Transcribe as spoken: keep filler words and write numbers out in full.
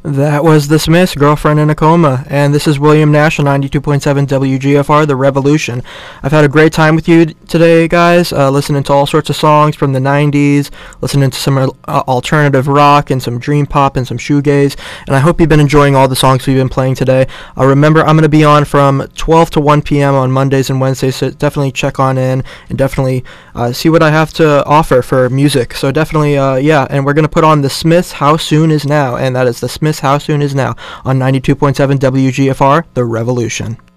That was The Smiths, Girlfriend in a Coma, and this is William Nash on ninety-two point seven W G F R, The Revolution. I've had a great time with you today, guys, uh, listening to all sorts of songs from the nineties, listening to some uh, alternative rock and some dream pop and some shoegaze, and I hope you've been enjoying all the songs we've been playing today. Uh, remember, I'm going to be on from twelve to one p.m. on Mondays and Wednesdays, so definitely check on in and definitely uh, see what I have to offer for music. So definitely, uh, yeah, and we're going to put on The Smiths, How Soon Is Now, and that is The Smiths, How Soon Is Now on ninety-two point seven W G F R, The Revolution.